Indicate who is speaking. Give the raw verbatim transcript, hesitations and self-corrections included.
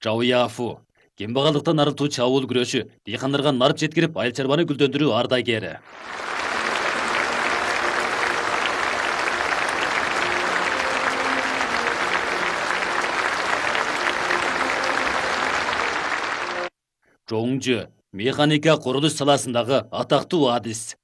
Speaker 1: Жауяфу. Кембағалдықтан арылтуучу ауыл күрөшү, дыйкандарга нарып жеткирип, айыл чарбаны гүлдөндүрүү ардагери. Жоңжу, механика курулуш саласындагы атактуу адис.